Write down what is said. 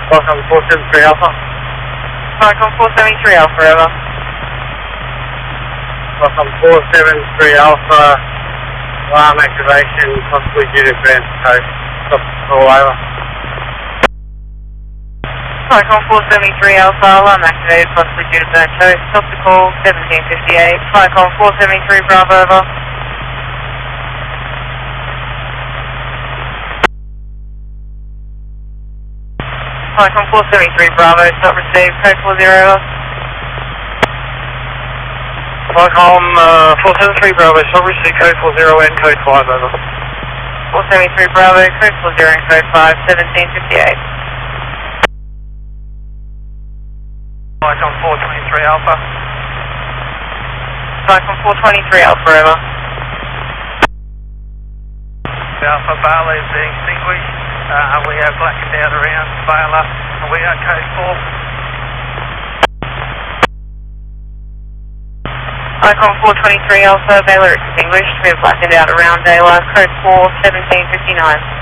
Welcome 473 Alpha. Welcome 473 Alpha, over. Welcome 473 Alpha. Alarm activation, possibly due to advance code. Stop the call, over. Welcome 473 Alpha, alarm activated, possibly due to burn code. Stop the call, 1758. Welcome 473 Bravo, over. Welcome 473 Bravo, stop received, code 40, over. Welcome 473 Bravo, stop receive code 40 and code 5, over. 473 Bravo, code 40 and code 5, 1758. Welcome 423 Alpha. Welcome 423 Alpha, over. Alpha Bailey is being extinguished. We are blacking out around Baylor, and we are code 4. Welcome 423 Alpha, Baylor extinguished. We have blackened out around Baylor, code 4, 1759.